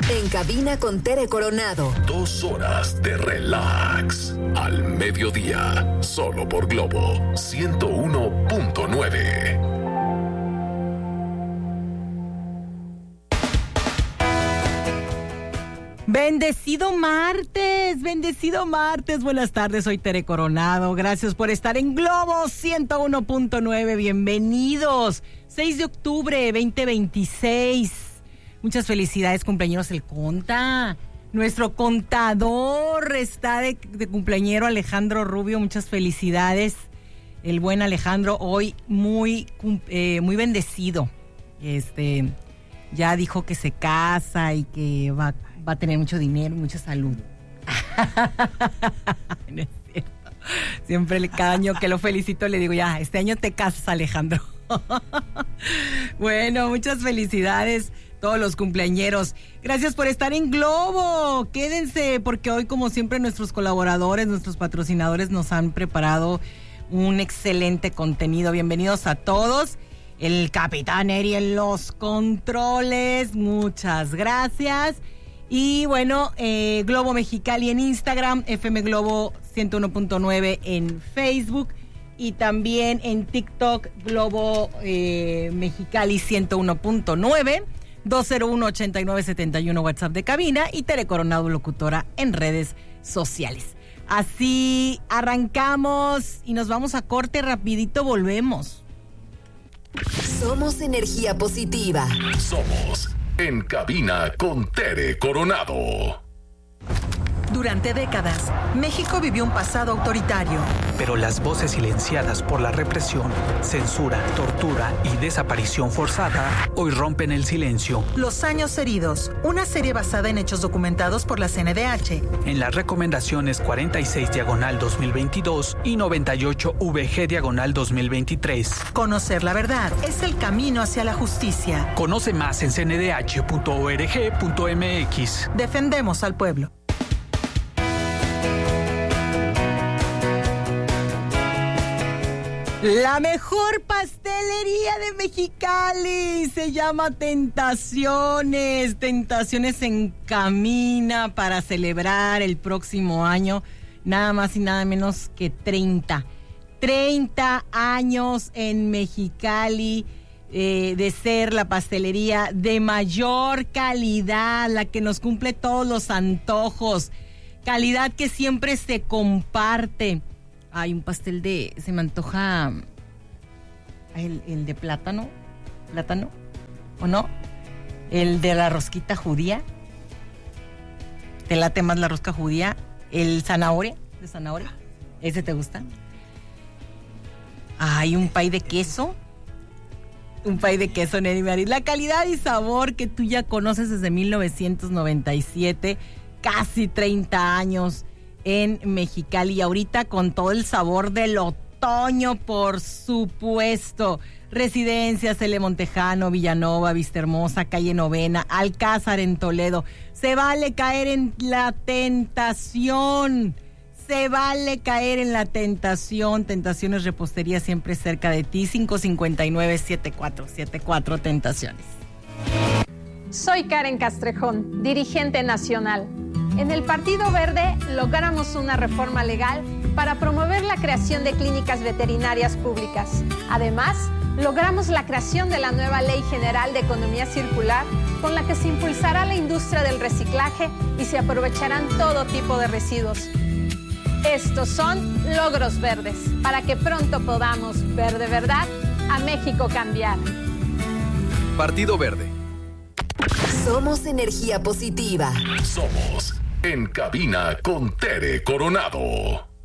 En cabina con Tere Coronado. 2 horas de relax. Al mediodía. Solo por Globo 101.9. Bendecido martes, buenas tardes, soy Tere Coronado, gracias por estar en Globo 101.9, bienvenidos, 6 de octubre 2026, muchas felicidades cumpleañeros el Conta, nuestro contador está de cumpleañero Alejandro Rubio, muchas felicidades, el buen Alejandro hoy muy bendecido, ya dijo que se casa y que va a tener mucho dinero, mucha salud. No es cierto. Siempre cada año que lo felicito le digo, ya, este año te casas, Alejandro. Bueno, muchas felicidades todos los cumpleañeros. Gracias por estar en Globo. Quédense porque hoy, como siempre, nuestros colaboradores, nuestros patrocinadores nos han preparado un excelente contenido. Bienvenidos a todos. El Capitán Eri en los controles. Muchas gracias. Y bueno, Globo Mexicali en Instagram, FM Globo 101.9 en Facebook y también en TikTok, Globo Mexicali 101.9, 201-8971 WhatsApp de cabina y Tere Coronado Locutora en redes sociales. Así arrancamos y nos vamos a corte, rapidito volvemos. Somos energía positiva. Somos En Cabina con Tere Coronado. Durante décadas, México vivió un pasado autoritario. Pero las voces silenciadas por la represión, censura, tortura y desaparición forzada hoy rompen el silencio. Los años heridos, una serie basada en hechos documentados por la CNDH. En las recomendaciones 46/2022 y 98/VG/2023. Conocer la verdad es el camino hacia la justicia. Conoce más en cndh.org.mx. Defendemos al pueblo. La mejor pastelería de Mexicali se llama Tentaciones. Tentaciones encamina para celebrar el próximo año nada más y nada menos que 30 años en Mexicali de ser la pastelería de mayor calidad, la que nos cumple todos los antojos, calidad que siempre se comparte. Hay un pastel se me antoja el de plátano, ¿o no? El de la rosquita judía, ¿te late más la rosca judía? El de zanahoria, ¿ese te gusta? Hay un pay de queso, Nelly Mari, la calidad y sabor que tú ya conoces desde 1997, casi 30 años en Mexicali y ahorita con todo el sabor del otoño, por supuesto. Residencias, L. Montejano, Villanova, Vistahermosa, Calle Novena, Alcázar en Toledo. Se vale caer en la tentación. Tentaciones Repostería, siempre cerca de ti. 559-7474 Tentaciones. Soy Karen Castrejón, dirigente nacional. En el Partido Verde logramos una reforma legal para promover la creación de clínicas veterinarias públicas. Además, logramos la creación de la nueva Ley General de Economía Circular, con la que se impulsará la industria del reciclaje y se aprovecharán todo tipo de residuos. Estos son logros verdes, para que pronto podamos ver de verdad a México cambiar. Partido Verde. Somos energía positiva. Somos En Cabina con Tere Coronado.